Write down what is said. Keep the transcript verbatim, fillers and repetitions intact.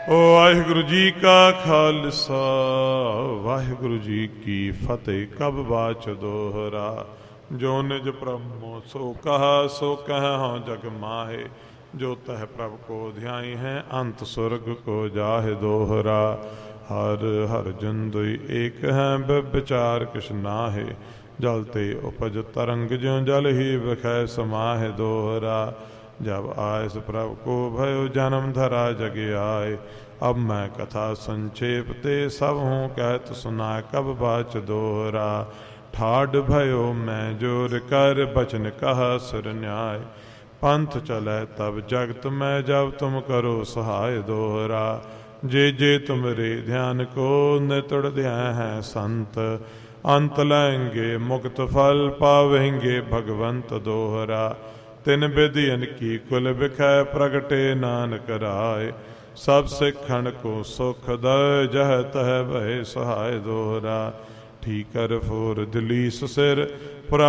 ਵਾਹਿਗੁਰੂ ਜੀ ਕਾ ਖਾਲਸਾ ਵਾਹਿਗੁਰੂ ਜੀ ਕੀ ਫਤਿਹ। ਕਬ ਬਾਚ ਦੋਹਰਾ ਜੋ ਨਿਜ ਪ੍ਰਭੂ ਸੋ ਕਹਾ ਸੋ ਕਹ ਹਉ ਜਗ ਮਾਹੇ। ਜੋ ਤਹ ਪ੍ਰਭ ਕੋ ध्याई है अंत सुरग को जाहे दोहरा। हर हर जन दुई एक है विचार किछ नाहे। जल ते उपज तरंग ज्यों जल ही बखै समाहे दोहरा। जब आयस प्रभ को भयो जन्म धरा जग आए। अब मैं कथा संक्षेप ते सब हूँ कहत सुना कब बाच दोहरा। ठाड भयो मैं जोर कर बचन कहा सुर न्याय। पंथ चलै तब जगत में जब तुम करो सहाय दोहरा। जे जे तुमरे ध्यान को नितुड़ ध्यान है संत। अंत लैंगे मुक्त फल पावेंगे भगवंत दोहरा। तिन विधियन की कुल बिखै प्रगटे नानक राय। सब सिखण को सुख दय जह तह भय सहाय दोहरा। ठीकर फूर दिलीस सिर